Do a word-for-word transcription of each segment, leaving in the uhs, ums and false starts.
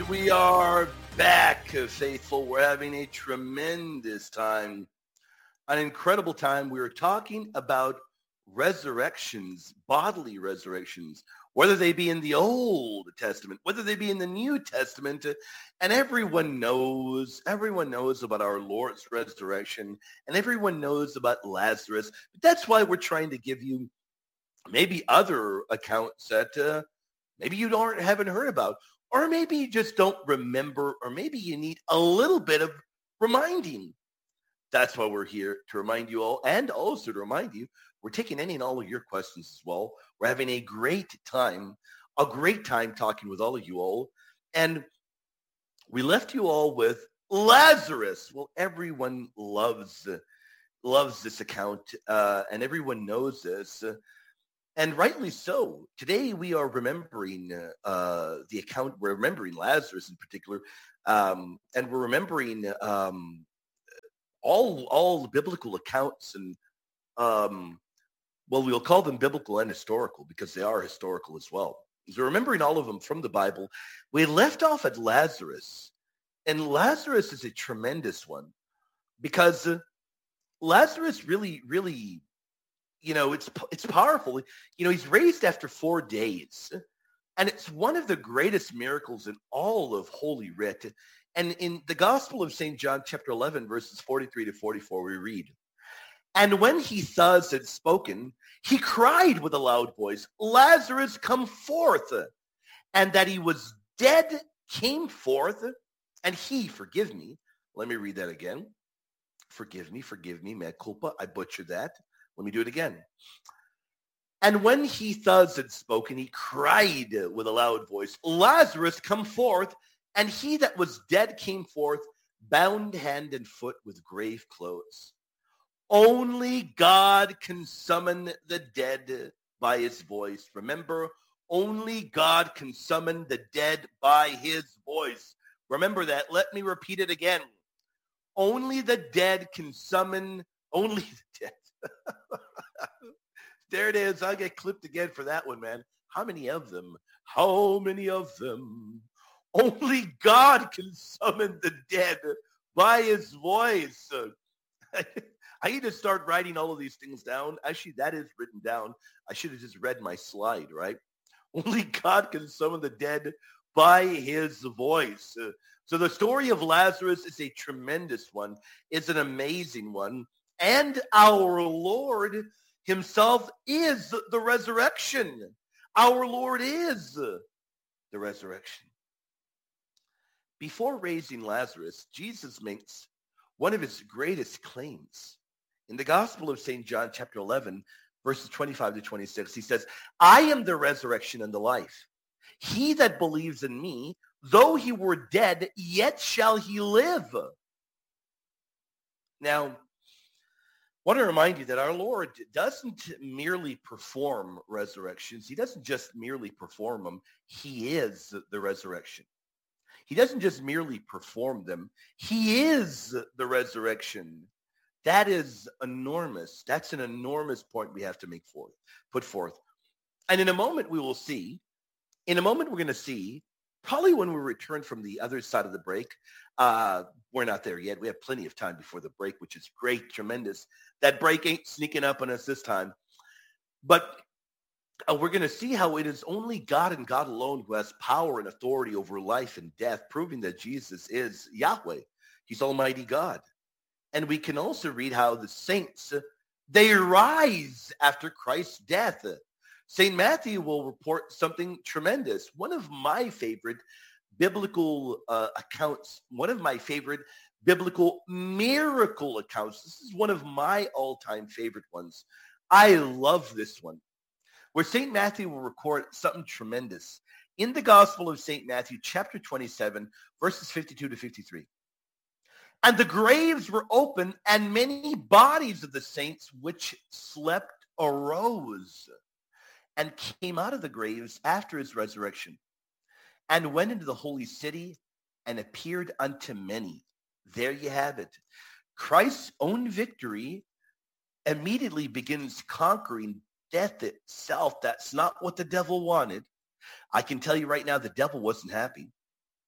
We are back, uh, faithful. We're having a tremendous time, an incredible time. We are talking about resurrections, bodily resurrections, whether they be in the Old Testament, whether they be in the New Testament. uh, And everyone knows, everyone knows about our Lord's resurrection, and everyone knows about Lazarus. But that's why we're trying to give you maybe other accounts that uh, maybe you don't haven't heard about, or maybe you just don't remember, or maybe you need a little bit of reminding. That's why we're here, to remind you all, and also to remind you we're taking any and all of your questions as well. We're having a great time, a great time talking with all of you all. And we left you all with Lazarus. Well, everyone loves loves this account, uh, and everyone knows this. And rightly so. Today we are remembering uh, the account. We're remembering Lazarus in particular, um, and we're remembering um, all all the biblical accounts, and um, well, we'll call them biblical and historical because they are historical as well. So remembering all of them from the Bible, we left off at Lazarus, and Lazarus is a tremendous one because uh, Lazarus really, really. You know, it's it's powerful. You know, he's raised after four days. And it's one of the greatest miracles in all of Holy Writ. And in the Gospel of Saint John, chapter eleven, verses forty-three to forty-four, we read, "And when he thus had spoken, he cried with a loud voice, 'Lazarus, come forth!' And that he was dead came forth, and he," forgive me, let me read that again. Forgive me, forgive me, mea culpa, I butchered that. Let me do it again. "And when he thus had spoken, he cried with a loud voice, 'Lazarus, come forth!' And he that was dead came forth, bound hand and foot with grave clothes." Only God can summon the dead by his voice. Remember, only God can summon the dead by his voice. Remember that. Let me repeat it again. Only the dead can summon, only the dead. There it is. I'll get clipped again for that one, man. How many of them? How many of them? Only God can summon the dead by his voice. I need to start writing all of these things down. Actually, that is written down. I should have just read my slide, right? Only God can summon the dead by his voice. So the story of Lazarus is a tremendous one. It's an amazing one. And our Lord himself is the resurrection. Our Lord is the resurrection. Before raising Lazarus, Jesus makes one of his greatest claims. In the Gospel of Saint John, chapter eleven, verses twenty-five to twenty-six, he says, "I am the resurrection and the life. He that believes in me, though he were dead, yet shall he live." Now, I want to remind you that our Lord doesn't merely perform resurrections. He doesn't just merely perform them. He is the resurrection. He doesn't just merely perform them. He is the resurrection. That is enormous. That's an enormous point we have to make forth, put forth. And in a moment, we will see, in a moment, we're going to see, probably when we return from the other side of the break. Uh, we're not there yet. We have plenty of time before the break, which is great, tremendous. That break ain't sneaking up on us this time. But uh, we're going to see how it is only God and God alone who has power and authority over life and death, proving that Jesus is Yahweh. He's Almighty God. And we can also read how the saints, they rise after Christ's death. Saint Matthew will report something tremendous. One of my favorite biblical uh, accounts, one of my favorite biblical miracle accounts. This is one of my all-time favorite ones. I love this one, where Saint Matthew will record something tremendous. In the Gospel of Saint Matthew, chapter twenty-seven, verses fifty-two to fifty-three. "And the graves were open, and many bodies of the saints which slept arose and came out of the graves after his resurrection, and went into the holy city and appeared unto many." There you have it. Christ's own victory immediately begins conquering death itself. That's not what the devil wanted. I can tell you right now, the devil wasn't happy.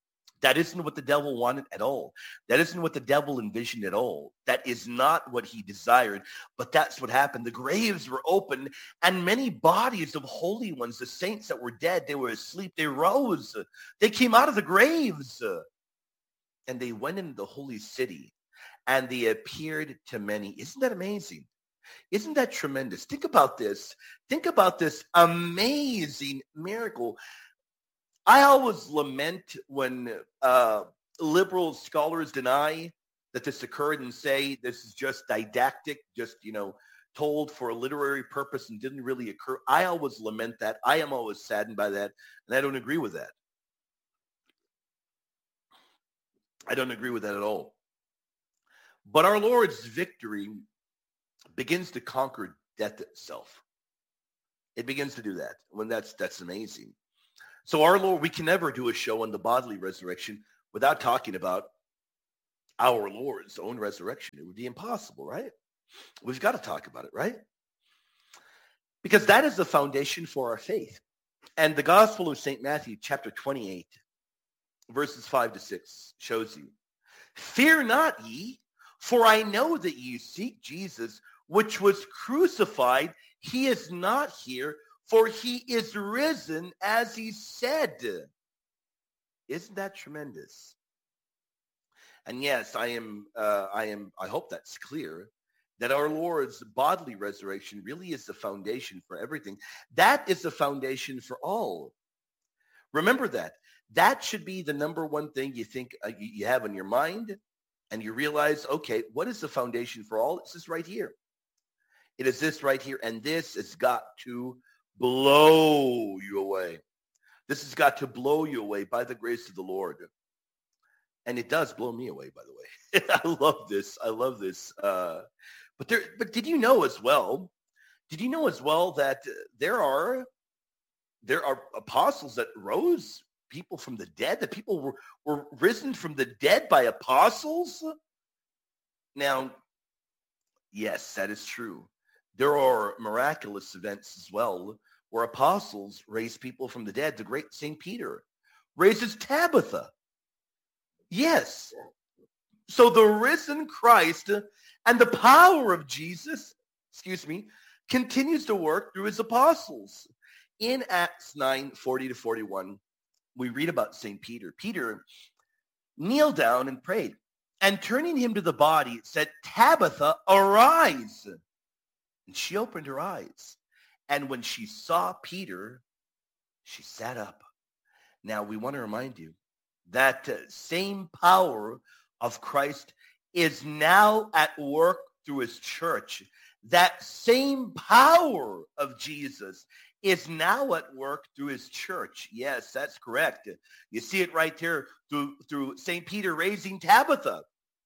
That isn't what the devil wanted at all. That isn't what the devil envisioned at all. That is not what he desired, but that's what happened. The graves were opened, and many bodies of holy ones, the saints that were dead, they were asleep, they rose. They came out of the graves, and they went into the holy city, and they appeared to many. Isn't that amazing? Isn't that tremendous? Think about this. Think about this amazing miracle. I always lament when uh, liberal scholars deny that this occurred and say this is just didactic, just, you know, told for a literary purpose and didn't really occur. I always lament that. I am always saddened by that, and I don't agree with that. I don't agree with that at all. But our Lord's victory begins to conquer death itself. It begins to do that. When that's that's amazing. So our Lord, we can never do a show on the bodily resurrection without talking about our Lord's own resurrection. It would be impossible, right? We've got to talk about it, right? Because that is the foundation for our faith. And the Gospel of Saint Matthew, chapter twenty-eight, verses five to six, shows you, "Fear not ye, for I know that ye seek Jesus, which was crucified. He is not here, for he is risen as he said." Isn't that tremendous? And yes, I am, uh, I am, I hope that's clear, that our Lord's bodily resurrection really is the foundation for everything. That is the foundation for all. Remember that. That should be the number one thing you think uh, you, you have in your mind, and you realize, okay, what is the foundation for all? It's this right here. It is this right here, and this has got to blow you away. This has got to blow you away by the grace of the Lord. And it does blow me away, by the way. I love this. I love this. Uh, but there. But did you know as well? Did you know as well that there are there are apostles that rose people from the dead? That people were, were risen from the dead by apostles? Now, yes, that is true. There are miraculous events as well where apostles raise people from the dead. The great Saint Peter raises Tabitha. Yes. So the risen Christ and the power of Jesus, excuse me, continues to work through his apostles. In Acts nine, forty to forty-one, we read about Saint Peter. Peter kneeled down and prayed, and turning him to the body, said, "Tabitha, arise." And she opened her eyes. And when she saw Peter, she sat up. Now, we want to remind you that uh, same power of Christ is now at work through his church. That same power of Jesus is now at work through his church. Yes, that's correct. You see it right there through, through Saint Peter raising Tabitha.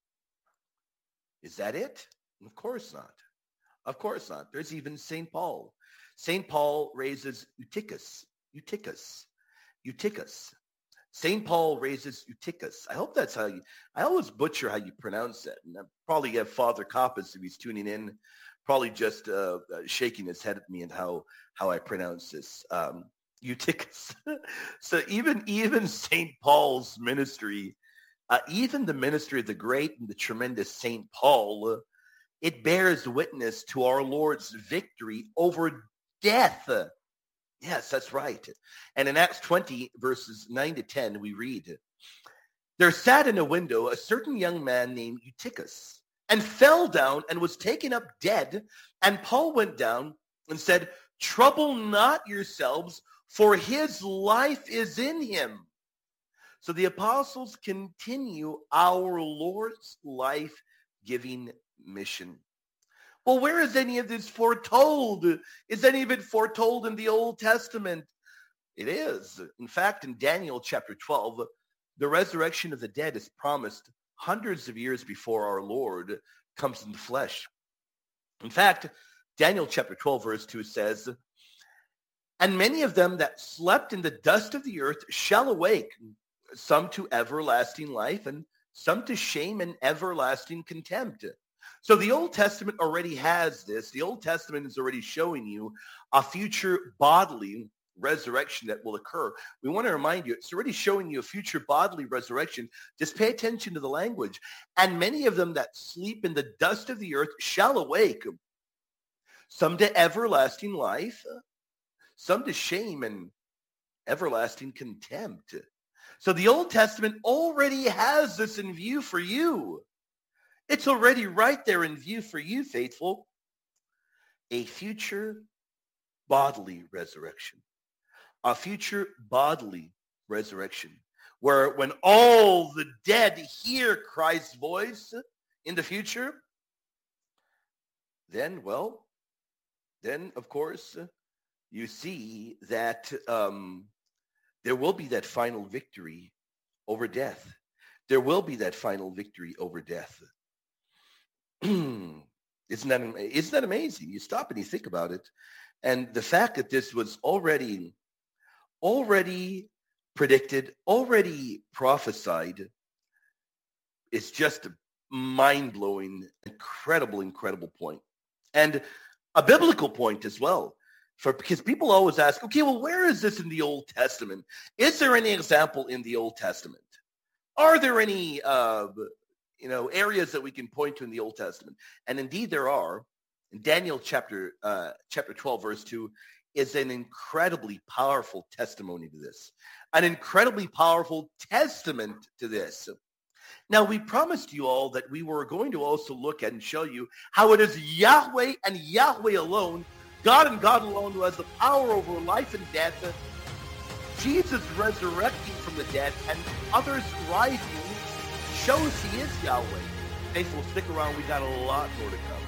Is that it? Of course not. Of course not. There's even Saint Paul. Saint Paul raises Eutychus. Eutychus. Eutychus. Saint Paul raises Eutychus. I hope that's how you, I always butcher how you pronounce that. And I probably have Father Coppas, if he's tuning in, probably just uh, uh, shaking his head at me and how, how I pronounce this. Um, Eutychus. So even, even Saint Paul's ministry, uh, even the ministry of the great and the tremendous Saint Paul, uh, it bears witness to our Lord's victory over death. Yes, that's right. And in Acts twenty, verses nine to ten, we read, "There sat in a window a certain young man named Eutychus, and fell down and was taken up dead. And Paul went down and said, 'Trouble not yourselves, for his life is in him.'" So the apostles continue our Lord's life-giving mission. Well, where is any of this foretold? Is any of it foretold in the Old Testament? It is. In fact, in Daniel chapter twelve, the resurrection of the dead is promised hundreds of years before our Lord comes in the flesh. In fact, Daniel chapter twelve, verse two says, "And many of them that slept in the dust of the earth shall awake, some to everlasting life, and some to shame and everlasting contempt." So the Old Testament already has this. The Old Testament is already showing you a future bodily resurrection that will occur. We want to remind you, it's already showing you a future bodily resurrection. Just pay attention to the language. And many of them that sleep in the dust of the earth shall awake, some to everlasting life, some to shame and everlasting contempt. So the Old Testament already has this in view for you. It's already right there in view for you, faithful. A future bodily resurrection. A future bodily resurrection. Where when all the dead hear Christ's voice in the future, then, well, then, of course, you see that um, there will be that final victory over death. There will be that final victory over death. Isn't that, isn't that amazing? You stop and you think about it. And the fact that this was already, already predicted, already prophesied, is just a mind-blowing, incredible, incredible point. And a biblical point as well. For because people always ask, okay, well, where is this in the Old Testament? Is there any example in the Old Testament? Are there any, uh, you know, areas that we can point to in the Old Testament? And indeed there are. In Daniel chapter uh, chapter twelve, verse two, is an incredibly powerful testimony to this. An incredibly powerful testament to this. Now, we promised you all that we were going to also look at and show you how it is Yahweh and Yahweh alone, God and God alone, who has the power over life and death, Jesus resurrecting from the dead, and others rising, shows he is Yahweh. Faithful, stick around. We got a lot more to come.